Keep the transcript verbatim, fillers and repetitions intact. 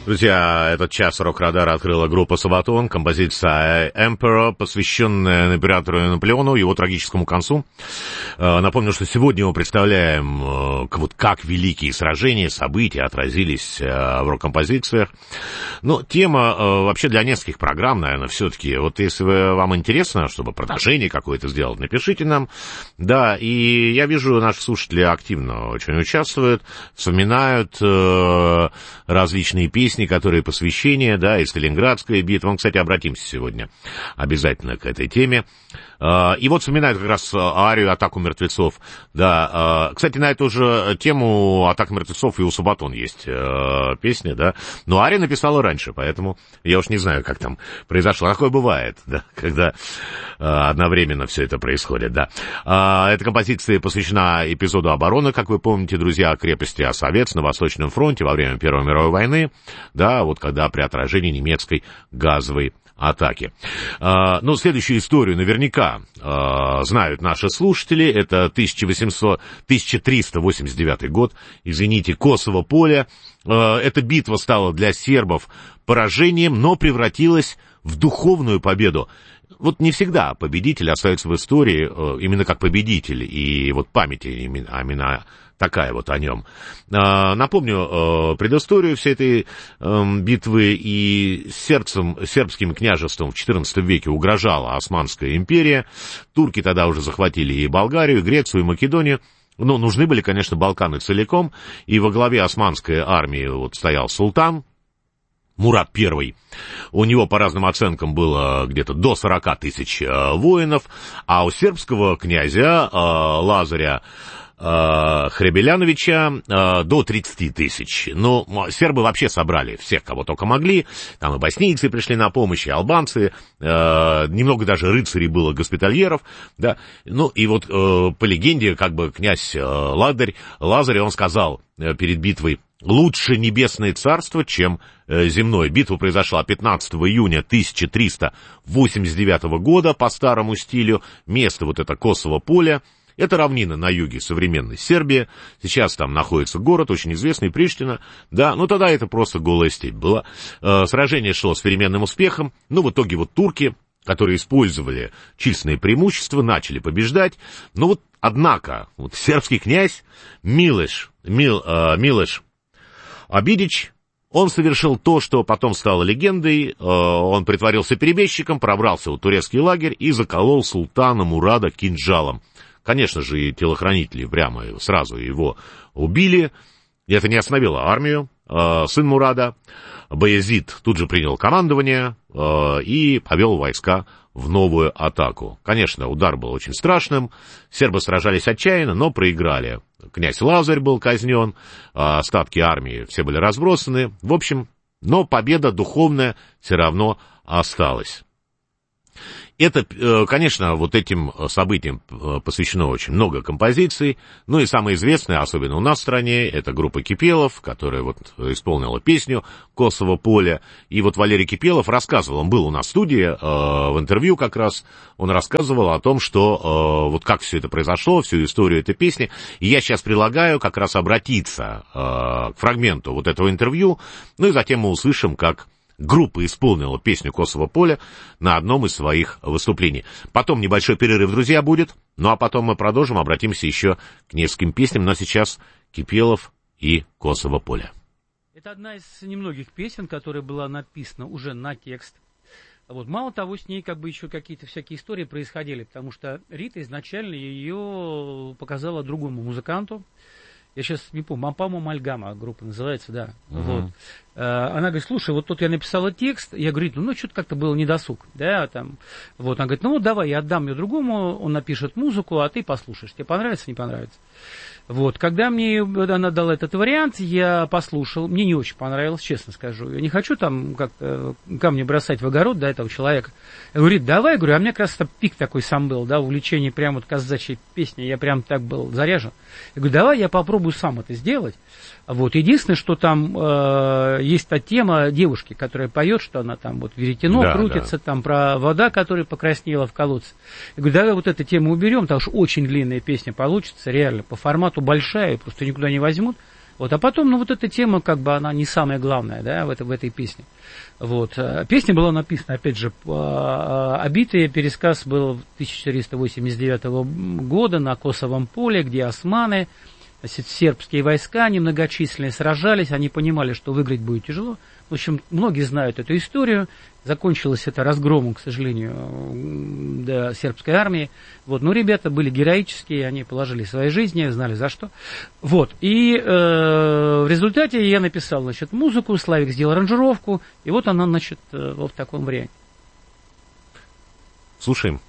Друзья, этот час рок-радара открыла группа «Сабатон», композиция «Emperor», посвященная императору Наполеону, его трагическому концу. Напомню, что сегодня мы представляем, вот как великие сражения, события отразились в рок-композициях. Но тема вообще для нескольких программ, наверное, все-таки. Вот если вам интересно, чтобы продолжение какое-то сделать, напишите нам. Да, и я вижу, наши слушатели активно очень участвуют, вспоминают э, различные песни, которые посвящения, да, и Сталинградская битва. Мы, кстати, обратимся сегодня обязательно к этой теме. И вот вспоминают как раз арию «Атаку мертвецов». Да, кстати, на эту же тему «Атака мертвецов» и у Сабатон есть песня, да. Но Ария написала раньше, поэтому я уж не знаю, как там произошло. Такое бывает, да, когда одновременно все это происходит, да. Эта композиция посвящена эпизоду обороны, как вы помните, друзья, крепости Осовец на Восточном фронте во время Первой мировой войны, да, вот когда при отражении немецкой газовой атаки. А, ну, следующую историю наверняка а, знают наши слушатели. Это тысяча триста восемьдесят девятый год, извините, Косово поле. А, эта битва стала для сербов поражением, но превратилась в духовную победу. Вот не всегда победитель остается в истории а, именно как победитель, и вот память именно, именно такая вот о нем. А, напомню а, предысторию всей этой а, битвы. И сердцем, сербским княжеством в четырнадцатом веке угрожала Османская империя. Турки тогда уже захватили и Болгарию, и Грецию, и Македонию. Но нужны были, конечно, Балканы целиком. И во главе османской армии вот стоял султан Мурат Первый. У него, по разным оценкам, было где-то до сорока тысяч а, воинов. А у сербского князя а, Лазаря Хребеляновича э, до тридцати тысяч. Ну, сербы вообще собрали всех, кого только могли. Там и боснийцы пришли на помощь, и албанцы. Э, немного даже рыцарей было, госпитальеров. Да. Ну, и вот э, по легенде, как бы князь э, Лазарь, Лазарь, он сказал э, перед битвой: лучше небесное царство, чем э, земное. Битва произошла пятнадцатого июня тысяча триста восемьдесят девятого года по старому стилю. Место вот это Косово поле. Это равнина на юге современной Сербии. Сейчас там находится город, очень известный, Приштина. Да, ну тогда это просто голая степь была. Э, сражение шло с переменным успехом. Ну, в итоге вот турки, которые использовали численные преимущества, начали побеждать. Но вот, однако, вот сербский князь Милош, Мил, э, Милош Обидич, он совершил то, что потом стало легендой. Э, он притворился перебежчиком, пробрался в турецкий лагерь и заколол султана Мурада кинжалом. Конечно же, и телохранители прямо сразу его убили. И это не остановило армию. Сын Мурада, Баязид, тут же принял командование и повел войска в новую атаку. Конечно, удар был очень страшным. Сербы сражались отчаянно, но проиграли. Князь Лазарь был казнен, остатки армии все были разбросаны. В общем, но победа духовная все равно осталась. Это, конечно, вот этим событиям посвящено очень много композиций. Ну и самое известное, особенно у нас в стране, это группа Кипелов, которая вот исполнила песню «Косово поле». И вот Валерий Кипелов рассказывал, он был у нас в студии, э, в интервью как раз, он рассказывал о том, что э, вот как все это произошло, всю историю этой песни. И я сейчас предлагаю как раз обратиться э, к фрагменту вот этого интервью, ну и затем мы услышим, как группа исполнила песню «Косово поле» на одном из своих выступлений. Потом небольшой перерыв, друзья, будет. Ну, а потом мы продолжим, обратимся еще к нескольким песням. Но сейчас Кипелов и «Косово поле». Это одна из немногих песен, которая была написана уже на текст. Вот. Мало того, с ней как бы еще какие-то всякие истории происходили, потому что Рита изначально ее показала другому музыканту. Я сейчас не помню, по-моему, «Амальгама» группа называется, да. Uh-huh. Вот. Она говорит: слушай, вот тут я написала текст. Я говорю: ну, что-то как-то было недосуг, да, там. Вот, она говорит: ну, давай, я отдам ее другому, он напишет музыку, а ты послушаешь. Тебе понравится, не понравится? Вот, когда мне она дала этот вариант, я послушал, мне не очень понравилось, честно скажу. Я не хочу там как-то камни бросать в огород до этого человека. Я говорю: давай, говорю, а у меня как раз это пик такой сам был, да, увлечение прям вот казачьей песни, я прям так был заряжен. Я говорю: давай я попробую сам это сделать. Вот, единственное, что там э, есть та тема девушки, которая поет, что она там вот веретено да, крутится, да. Там про вода, которая покраснела в колодце. Я говорю: давай вот эту тему уберем, потому что очень длинная песня получится, реально, по формату большая, просто никуда не возьмут. Вот, а потом, ну, вот эта тема, как бы, она не самая главная, да, в, это, в этой песне. Вот. Песня была написана, опять же, обитый пересказ был тысяча четыреста восемьдесят девятого года на Косовом поле, где османы, значит, сербские войска немногочисленные сражались, они понимали, что выиграть будет тяжело. В общем, многие знают эту историю. Закончилось это разгромом, к сожалению, да, сербской армии. Вот. Но ребята были героические, они положили свои жизни, знали за что. Вот. И э, в результате я написал, значит, музыку, Славик сделал аранжировку, и вот она, значит, вот в таком варианте. Слушаем.